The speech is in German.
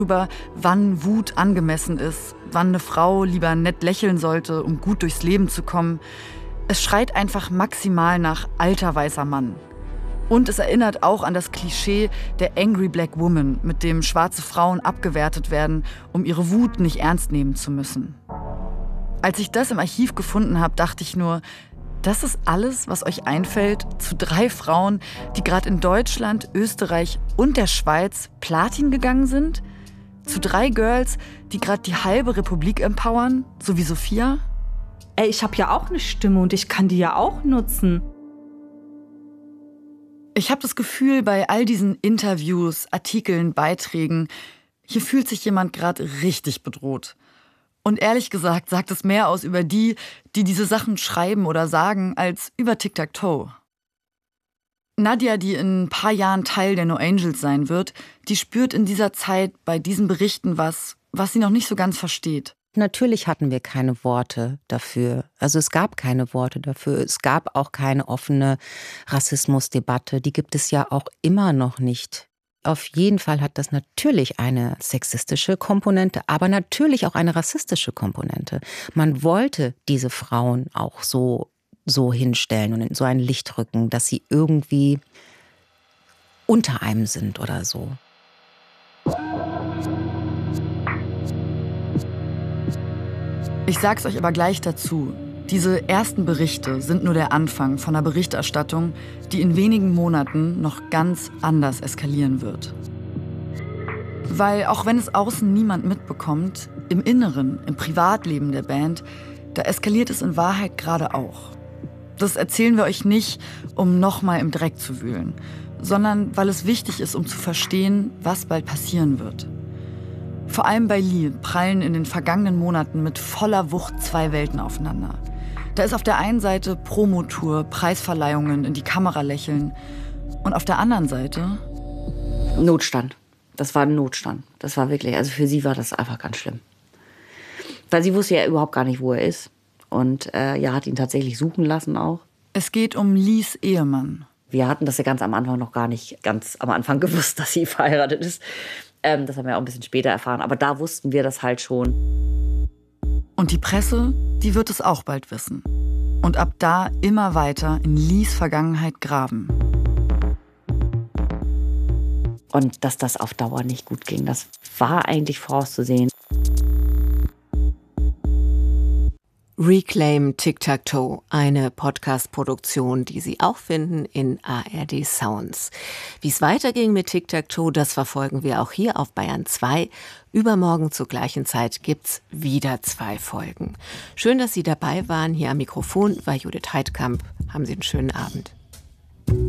Über wann Wut angemessen ist, wann eine Frau lieber nett lächeln sollte, um gut durchs Leben zu kommen. Es schreit einfach maximal nach alter weißer Mann. Und es erinnert auch an das Klischee der Angry Black Woman, mit dem schwarze Frauen abgewertet werden, um ihre Wut nicht ernst nehmen zu müssen. Als ich das im Archiv gefunden habe, dachte ich nur, das ist alles, was euch einfällt zu 3 Frauen, die gerade in Deutschland, Österreich und der Schweiz Platin gegangen sind? Zu 3 Girls, die gerade die halbe Republik empowern, so wie Sophia? Ey, ich habe ja auch eine Stimme und ich kann die ja auch nutzen. Ich habe das Gefühl, bei all diesen Interviews, Artikeln, Beiträgen, hier fühlt sich jemand gerade richtig bedroht. Und ehrlich gesagt sagt es mehr aus über die diese Sachen schreiben oder sagen, als über Tic-Tac-Toe. Nadia, die in ein paar Jahren Teil der No Angels sein wird, die spürt in dieser Zeit bei diesen Berichten was sie noch nicht so ganz versteht. Natürlich hatten wir keine Worte dafür. Also es gab keine Worte dafür. Es gab auch keine offene Rassismusdebatte. Die gibt es ja auch immer noch nicht. Auf jeden Fall hat das natürlich eine sexistische Komponente, aber natürlich auch eine rassistische Komponente. Man wollte diese Frauen auch so hinstellen und in so ein Licht rücken, dass sie irgendwie unter einem sind oder so. Ich sag's euch aber gleich dazu. Diese ersten Berichte sind nur der Anfang von einer Berichterstattung, die in wenigen Monaten noch ganz anders eskalieren wird. Weil auch wenn es außen niemand mitbekommt, im Inneren, im Privatleben der Band, da eskaliert es in Wahrheit gerade auch. Das erzählen wir euch nicht, um nochmal im Dreck zu wühlen, sondern weil es wichtig ist, um zu verstehen, was bald passieren wird. Vor allem bei Lee prallen in den vergangenen Monaten mit voller Wucht 2 Welten aufeinander. Da ist auf der einen Seite Promotour, Preisverleihungen, in die Kamera lächeln. Und auf der anderen Seite Notstand. Das war ein Notstand. Das war wirklich, also für sie war das einfach ganz schlimm. Weil sie wusste ja überhaupt gar nicht, wo er ist. Und hat ihn tatsächlich suchen lassen auch. Es geht um Lees Ehemann. Wir hatten das ja ganz am Anfang noch gar nicht ganz am Anfang gewusst, dass sie verheiratet ist. Das haben wir auch ein bisschen später erfahren. Aber da wussten wir das halt schon. Und die Presse, die wird es auch bald wissen. Und ab da immer weiter in Lees Vergangenheit graben. Und dass das auf Dauer nicht gut ging, das war eigentlich vorauszusehen. Reclaim Tic-Tac-Toe, eine Podcast-Produktion, die Sie auch finden in ARD Sounds. Wie es weiterging mit Tic-Tac-Toe, das verfolgen wir auch hier auf Bayern 2. Übermorgen zur gleichen Zeit gibt's wieder 2 Folgen. Schön, dass Sie dabei waren. Hier am Mikrofon war Judith Heidkamp. Haben Sie einen schönen Abend.